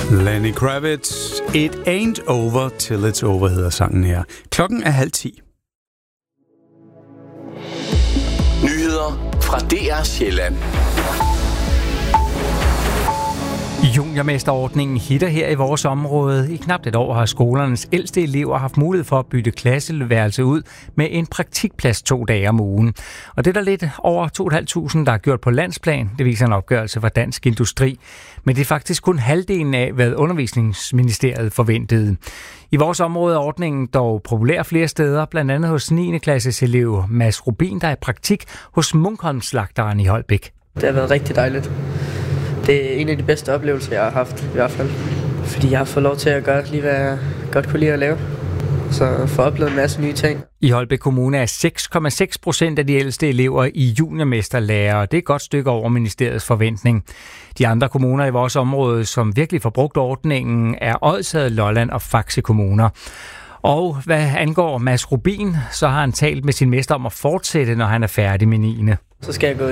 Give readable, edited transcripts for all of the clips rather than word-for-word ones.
Lenny Kravitz, It Ain't Over Till It's Over hedder sangen her. Klokken er 9:30. Nyheder fra DR Sjælland. Juniormesterordningen hitter her i vores område. I knap et år har skolernes ældste elever haft mulighed for at bytte klasseværelse ud med en praktikplads 2 dage om ugen. Og det er der lidt over 2.500, der er gjort på landsplan. Det viser en opgørelse fra Dansk Industri. Men det er faktisk kun halvdelen af, hvad Undervisningsministeriet forventede. I vores område er ordningen dog populær flere steder, blandt andet hos 9. klasses elev Mads Rubin, der er i praktik hos Munkholm-slagteren i Holbæk. Det har været rigtig dejligt. Det er en af de bedste oplevelser, jeg har haft i hvert fald. Fordi jeg har fået lov til at gøre lige, hvad jeg godt kunne lide at lave. Så få oplevet en masse nye ting. I Holbæk Kommune er 6,6% af de ældste elever i juniormesterlærer, og det er et godt stykke over ministeriets forventning. De andre kommuner i vores område, som virkelig får brugt ordningen, er Odsherred, Lolland og Faxe kommuner. Og hvad angår Mads Rubin, så har han talt med sin mester om at fortsætte, når han er færdig med 9. Så skal jeg gå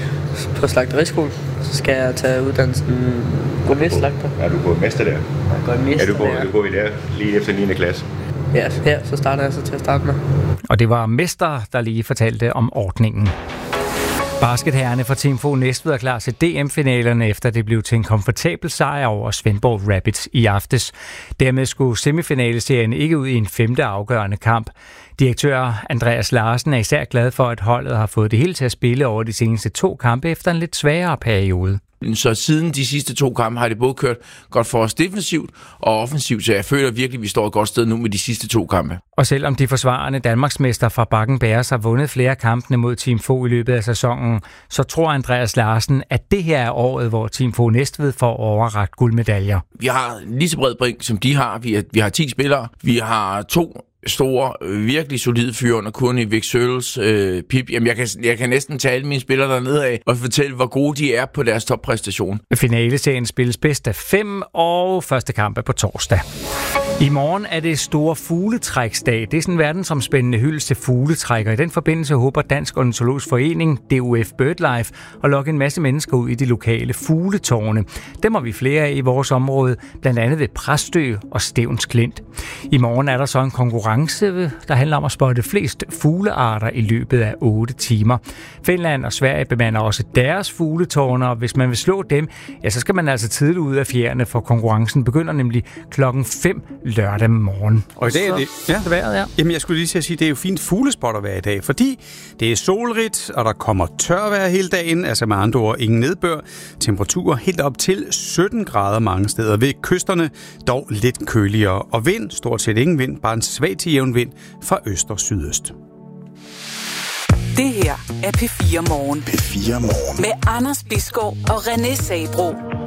på slagteriskolen. Så skal jeg tage uddannelsen gourmetslagter. Er du gået mester der? Jeg går i mester der. Du går i der lige efter 9. klasse? Ja, her så starter jeg så til at starte med. Og det var mester, der lige fortalte om ordningen. Basketherrerne fra Team Fo Næstved er klar til DM-finalerne, efter det blev til en komfortabel sejr over Svendborg Rapids i aftes. Dermed skulle semifinaleserien ikke ud i en 5. afgørende kamp. Direktør Andreas Larsen er især glad for, at holdet har fået det hele til at spille over de seneste 2 kampe efter en lidt sværere periode. Så siden de sidste 2 kampe har det både kørt godt for os defensivt og offensivt, så jeg føler virkelig, at vi står et godt sted nu med de sidste 2 kampe. Og selvom de forsvarende Danmarksmester fra Bakken Bears har vundet flere kampene mod Team Fo i løbet af sæsonen, så tror Andreas Larsen, at det her er året, hvor Team Fo Næstved får overrakt guldmedaljer. Vi har lige så bred brink, som de har. Vi har 10 spillere. Vi har 2 store, virkelig solide fyre under kurven i Vic Søls, Pip. Jamen, jeg kan næsten tage alle mine spillere dernede af og fortælle, hvor gode de er på deres toppræstation. Finaleserien spilles bedst af 5, og første kamp er på torsdag. I morgen er det store fugletræksdag. Det er sådan en verdensomspændende hyldest til fugletrækker. I den forbindelse håber Dansk Ornitologisk Forening, DOF BirdLife, at lokke en masse mennesker ud i de lokale fugletårne. Dem har vi flere af i vores område, blandt andet ved Præstø og Stevns Klint. I morgen er der så en konkurrence, der handler om at spotte flest fuglearter i løbet af 8 timer. Finland og Sverige bemander også deres fugletårne, og hvis man vil slå dem, ja, så skal man altså tidligt ud af fjerne, for konkurrencen begynder nemlig klokken 5 lørdag morgen. Og i dag er det... Ja. Vejret, ja. Jamen, jeg skulle lige til at sige, det er jo fint fuglespot at være i dag, fordi det er solrigt, og der kommer tørvejr hele dagen, altså med andre ord ingen nedbør. Temperaturer helt op til 17 grader mange steder. Ved kysterne dog lidt køligere, og vind, stort set ingen vind, bare en svag til jævn vind fra øst og sydøst. Det her er P4 Morgen. P4 Morgen. Med Anders Bisgaard og René Sabro.